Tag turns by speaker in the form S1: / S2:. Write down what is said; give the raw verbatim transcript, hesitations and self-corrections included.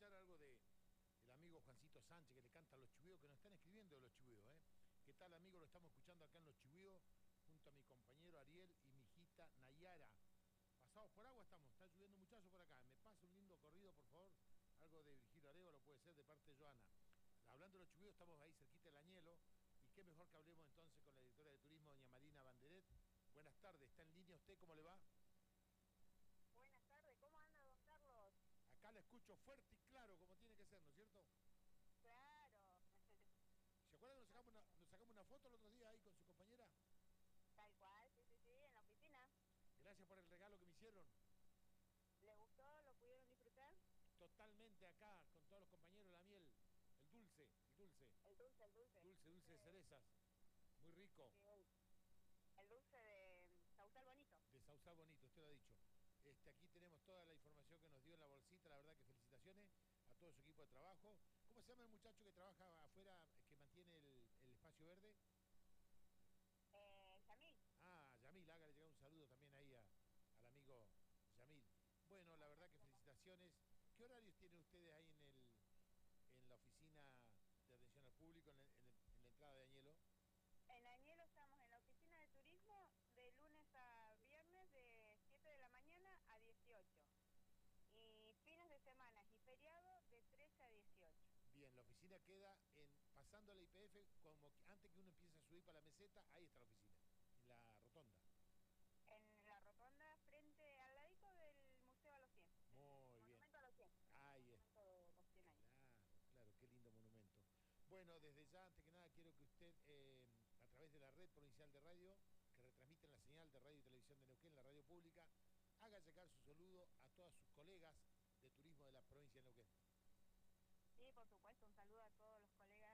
S1: escuchar algo de el amigo Juancito Sánchez que le canta Los Chihuíos, que nos están escribiendo de Los Chihuíos, ¿eh? ¿Qué tal, amigo? Lo estamos escuchando acá en Los Chihuíos, junto a mi compañero Ariel y mi hijita Nayara. Pasados por agua estamos, está lloviendo muchacho por acá. ¿Me pasa un lindo corrido, por favor? Algo de Virgilio Arevalo puede ser, de parte de Joana. Hablando de Los Chihuíos, estamos ahí cerquita del Añelo, y qué mejor que hablemos entonces con la directora de turismo, doña Marina Banderet. Buenas tardes, ¿está en línea usted? ¿Cómo le va?
S2: Buenas tardes, ¿cómo anda, don Carlos?
S1: Acá la escucho fuerte y claro, como tiene que ser, ¿no es cierto?
S2: Claro.
S1: ¿Se acuerdan que nos sacamos una, nos sacamos una foto el otro día ahí con su compañera?
S2: Tal cual, sí, sí, sí, en la oficina.
S1: Gracias por el regalo que me hicieron.
S2: ¿Les gustó? ¿Lo pudieron disfrutar?
S1: Totalmente acá, con todos los compañeros, la miel, el dulce, el dulce.
S2: El dulce, el dulce.
S1: Dulce, dulce de cerezas. Muy rico.
S2: Sí, el, el dulce de Sausal Bonito.
S1: De Sausal Bonito, usted lo ha dicho. Este, aquí tenemos toda la información que nos dio en la bolsita, la verdad que felicitaciones a todo su equipo de trabajo. ¿Cómo se llama el muchacho que trabaja afuera, que mantiene el, el espacio verde?
S2: Eh, Yamil.
S1: Ah, Yamil, hágale llegar un saludo también ahí a, al amigo Yamil. Bueno, la verdad que felicitaciones. ¿Qué horarios tienen ustedes ahí en el en la oficina de atención al público, en, el, en, el, en la entrada de Añelo?
S2: En Añelo estamos en la oficina de turismo de lunes a viernes de siete de la mañana a dieciocho. Y fines de semana y feriados de trece a dieciocho.
S1: Bien, la oficina queda en pasando la I P F, como que antes que uno empiece a subir para la meseta, ahí está la oficina, en la rotonda.
S2: En la rotonda frente al ladito del Museo a los cien.
S1: Muy bien.
S2: Monumento a los cien.
S1: Ahí es.
S2: Monumento a los cien años.
S1: Claro, claro, qué lindo monumento. Bueno, desde ya, antes que nada, quiero que usted, eh, a través de la red provincial de radio, que retransmiten la señal de radio y televisión de Neuquén, la radio pública, haga llegar su saludo a todas sus colegas de turismo de la provincia de Neuquén.
S2: Sí, por supuesto, un saludo